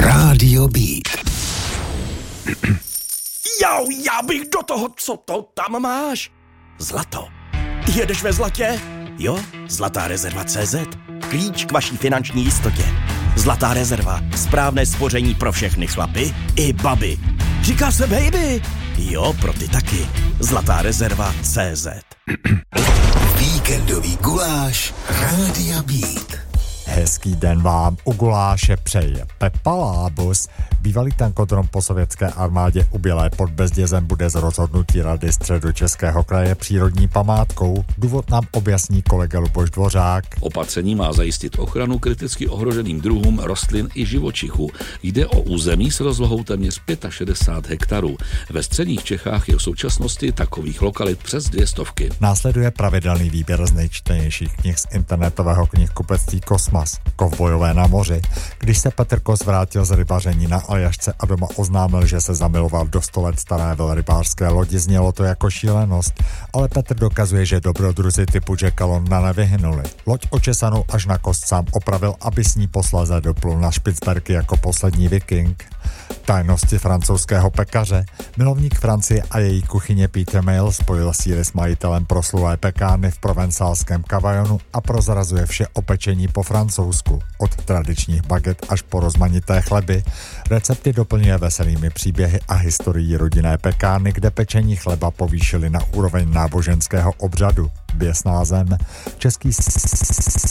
Rádio Beat. Já bych do toho, co to tam máš? Zlato. Jedeš ve zlatě? Jo, Zlatá rezerva CZ. Klíč k vaší finanční jistotě. Zlatá rezerva. Správné spoření pro všechny chlapy i baby. Říká se baby. Jo, pro ty taky. Zlatá rezerva CZ. Víkendový guláš Rádia Beat. Hezký den vám u guláše přeje Pepa Lábus. Bývalý tankotrom po sovětské armádě u Bělé pod Bezdězem bude z rozhodnutí Rady Středočeského kraje přírodní památkou. Důvod nám objasní kolega Luboš Dvořák. Opatření má zajistit ochranu kriticky ohroženým druhům rostlin i živočichů. Jde o území s rozlohou téměř 65 hektarů. Ve středních Čechách je v současnosti takových lokalit přes 200. Následuje pravidelný výběr z nejčtenějších knih z internetového knihkupectví Kosmas, Kovbojové na moři. Když se Petr Kos vrátil z rybaření na Aljašce a doma oznámil, že se zamiloval do 100 let staré velrybářské lodi, znělo to jako šílenost, ale Petr dokazuje, že dobrodruzi typu Jacka Londona nevyhynuli. Loď očesanou až na kost sám opravil, aby s ní posléze doplul na Špicberky jako poslední viking. Tajnosti francouzského pekaře. Milovník Francie a její kuchyně Peter Mail spojil síly s majitelem proslulé pekárny v provencálském Cavaillonu a prozrazuje vše o pečení po francouzsku. Od tradičních baget až po rozmanité chleby. Recepty doplňuje veselými příběhy a historií rodinné pekárny, kde pečení chleba povýšili na úroveň náboženského obřadu. Běsná zem. Český